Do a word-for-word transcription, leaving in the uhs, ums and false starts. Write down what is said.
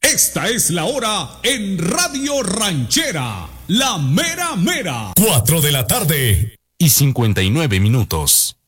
Esta es la hora en Radio Ranchera, la mera mera. Cuatro de la tarde y cincuenta y nueve minutos.